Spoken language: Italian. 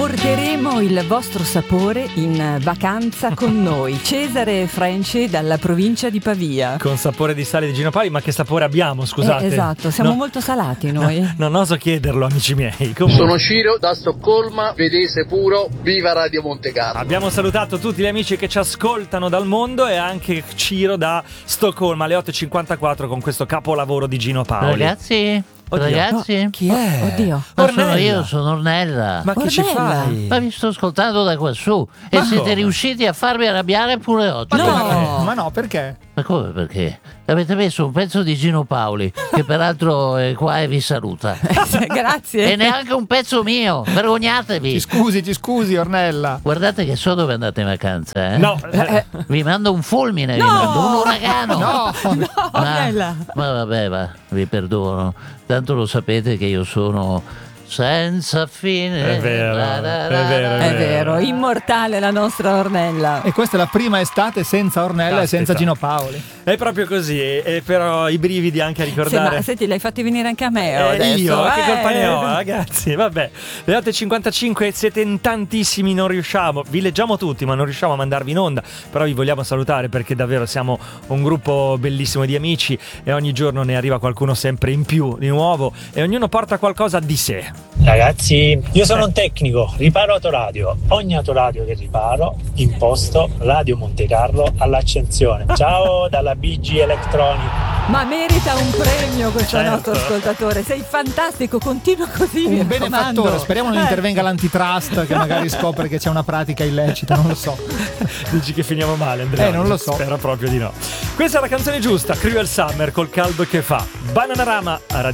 Porteremo il vostro sapore in vacanza con noi. Cesare Franci dalla provincia di Pavia. Con sapore di sale di Gino Paoli, ma che sapore abbiamo, scusate? Esatto, siamo molto salati noi. Non oso chiederlo, amici miei. Comunque, sono Ciro da Stoccolma, vedese puro, viva Radio Montecarlo. abbiamo salutato tutti gli amici che ci ascoltano dal mondo e anche Ciro da Stoccolma alle 8.54 con questo capolavoro di Gino Paoli. Ragazzi, Oddio. ragazzi, Chi è? Oddio. ma sono Ornella. io, sono Ornella. Ma che ci Ornella. fai? Ma vi sto ascoltando da quassù e Ma siete come? riusciti a farmi arrabbiare pure oggi. No. Ma no, perché? Ma come perché? Avete messo un pezzo di Gino Paoli, che peraltro è qua e vi saluta. Grazie. E neanche un pezzo mio, vergognatevi. Ti scusi, Ornella. Guardate che so dove andate in vacanza, eh? No, Vi mando un fulmine, vi mando un uragano. No, Ornella. Ma vabbè, vi perdono. Tanto lo sapete che io sono senza fine. È vero, è vero, È vero, immortale la nostra Ornella. e questa è la prima estate senza Ornella e senza Caspita. Gino Paoli. è proprio così. E però i brividi anche a Sì, ricordare. ma senti, l'hai fatti venire anche a me adesso. Io, che colpa ne ho, ragazzi? Vabbè, le 8.55, siete in tantissimi, non riusciamo. Vi leggiamo tutti, ma non riusciamo a mandarvi in onda. Però vi vogliamo salutare perché davvero siamo un gruppo bellissimo di amici e ogni giorno ne arriva qualcuno sempre in più, di nuovo, e ognuno porta qualcosa di sé. Ragazzi, io sono un tecnico, riparo autoradio. Ogni autoradio che riparo, imposto Radio Montecarlo all'accensione. Ciao dalla BG Electronic. Ma merita un premio questo Certo. nostro ascoltatore. Sei fantastico, continua così. mi Un raccomando. benefattore, speriamo non intervenga l'antitrust che magari scopre che c'è una pratica illecita, non lo so. Dici che finiamo male, Andrea? Non lo so. Spero proprio di no. Questa è la canzone giusta, Cruel Summer, col caldo che fa. Bananarama a Radio